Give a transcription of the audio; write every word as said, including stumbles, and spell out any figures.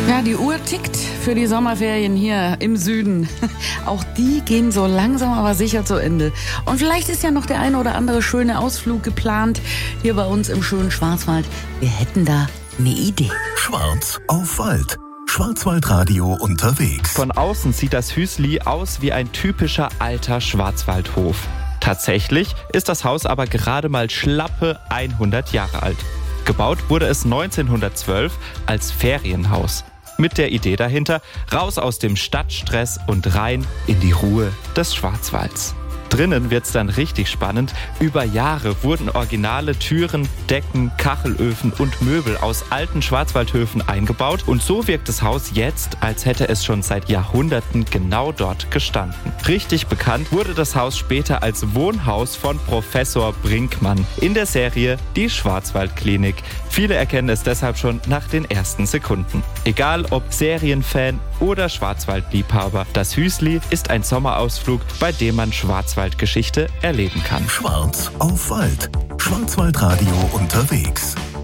Ja, die Uhr tickt für die Sommerferien hier im Süden. Auch die gehen so langsam aber sicher zu Ende. Und vielleicht ist ja noch der eine oder andere schöne Ausflug geplant hier bei uns im schönen Schwarzwald. Wir hätten da eine Idee. Schwarz auf Wald. Schwarzwaldradio unterwegs. Von außen sieht das Hüsli aus wie ein typischer alter Schwarzwaldhof. Tatsächlich ist das Haus aber gerade mal schlappe hundert Jahre alt. Gebaut wurde es neunzehnhundertzwölf als Ferienhaus. Mit der Idee dahinter, raus aus dem Stadtstress und rein in die Ruhe des Schwarzwalds. Drinnen wird's dann richtig spannend. Über Jahre wurden originale Türen, Decken, Kachelöfen und Möbel aus alten Schwarzwaldhöfen eingebaut. Und so wirkt das Haus jetzt, als hätte es schon seit Jahrhunderten genau dort gestanden. Richtig bekannt wurde das Haus später als Wohnhaus von Professor Brinkmann in der Serie Die Schwarzwaldklinik. Viele erkennen es deshalb schon nach den ersten Sekunden. Egal ob Serienfan oder Schwarzwaldliebhaber, das Hüsli ist ein Sommerausflug, bei dem man Schwarzwaldgeschichte erleben kann. Schwarz auf Wald. Schwarzwaldradio unterwegs.